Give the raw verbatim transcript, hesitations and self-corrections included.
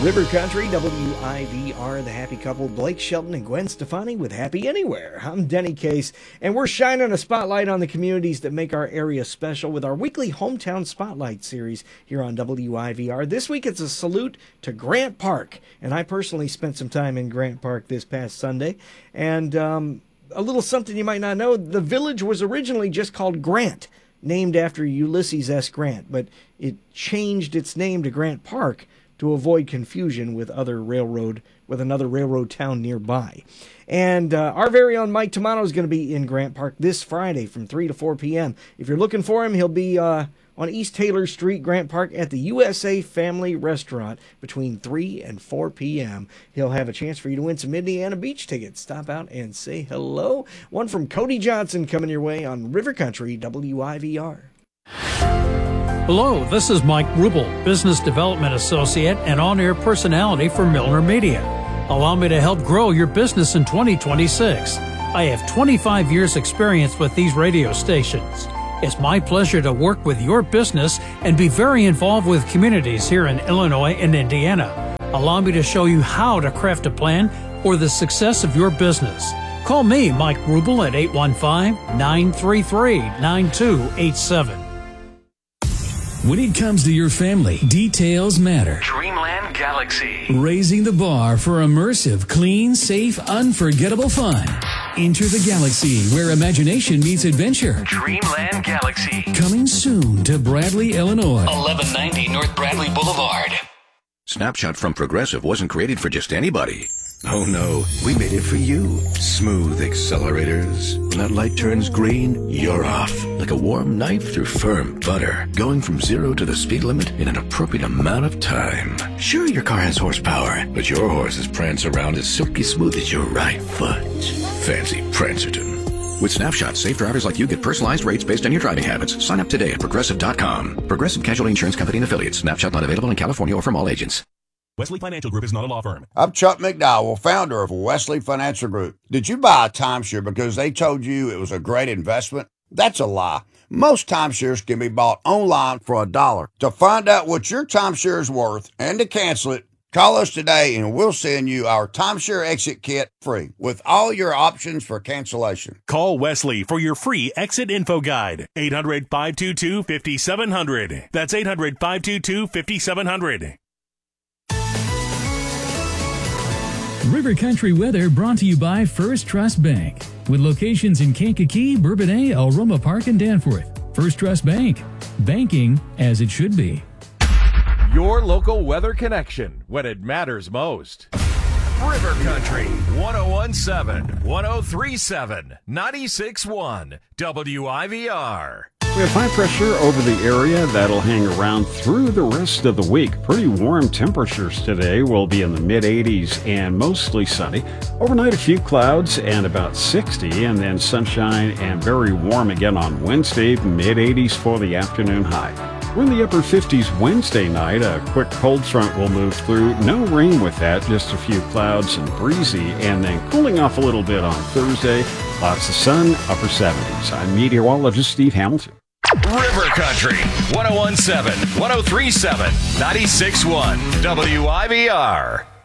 River Country, W I V R, the happy couple, Blake Shelton and Gwen Stefani with Happy Anywhere. I'm Denny Case, and we're shining a spotlight on the communities that make our area special with our weekly Hometown Spotlight series here on W I V R. This week it's a salute to Grant Park, and I personally spent some time in Grant Park this past Sunday, and um, a little something you might not know, the village was originally just called Grant, named after Ulysses S. Grant, but it changed its name to Grant Park to avoid confusion with other railroad, with another railroad town nearby. And uh, our very own Mike Tomato is going to be in Grant Park this Friday from three to four p.m. If you're looking for him, he'll be uh, on East Taylor Street, Grant Park, at the U S A Family Restaurant between three and four p.m. He'll have a chance for you to win some Indiana Beach tickets. Stop out and say hello. One from Cody Johnson coming your way on River Country, W I V R. Hello, this is Mike Rubel, Business Development Associate and on-air personality for Milner Media. Allow me to help grow your business in twenty twenty-six. I have twenty-five years experience with these radio stations. It's my pleasure to work with your business and be very involved with communities here in Illinois and Indiana. Allow me to show you how to craft a plan for the success of your business. Call me, Mike Rubel, at eight one five, nine three three, nine two eight seven. When it comes to your family, details matter. Dreamland Galaxy. Raising the bar for immersive, clean, safe, unforgettable fun. Enter the galaxy where imagination meets adventure. Dreamland Galaxy. Coming soon to Bradley, Illinois. eleven ninety North Bradley Boulevard. Snapshot from Progressive wasn't created for just anybody. Oh no, we made it for you. Smooth accelerators. When that light turns green, you're off. Like a warm knife through firm butter. Going from zero to the speed limit in an appropriate amount of time. Sure, your car has horsepower, but your horses prance around as silky smooth as your right foot. Fancy Prancerton. With Snapshot, safe drivers like you get personalized rates based on your driving habits. Sign up today at Progressive dot com. Progressive Casualty Insurance Company and Affiliates. Snapshot not available in California or from all agents. Wesley Financial Group is not a law firm. I'm Chuck McDowell, founder of Wesley Financial Group. Did you buy a timeshare because they told you it was a great investment? That's a lie. Most timeshares can be bought online for a dollar. To find out what your timeshare is worth and to cancel it, call us today and we'll send you our timeshare exit kit free with all your options for cancellation. Call Wesley for your free exit info guide. eight hundred, five two two, five seven zero zero. That's eight hundred, five two two, five seven zero zero. River Country weather brought to you by First Trust Bank. With locations in Kankakee, Bourbonnais, Alroma Park, and Danforth. First Trust Bank. Banking as it should be. Your local weather connection when it matters most. River Country, one oh one point seven, one oh three point seven, ninety-six point one, W I V R. We have high pressure over the area that'll hang around through the rest of the week. Pretty warm temperatures today. Will be in the mid eighties and mostly sunny. Overnight, a few clouds and about sixty, and then sunshine and very warm again on Wednesday, mid eighties for the afternoon high. We're in the upper fifties Wednesday night. A quick cold front will move through. No rain with that, just a few clouds and breezy, and then cooling off a little bit on Thursday. Lots of sun, upper seventies. I'm meteorologist Steve Hamilton. River Country, one oh one point seven, one oh three point seven, ninety-six point one, W I V R.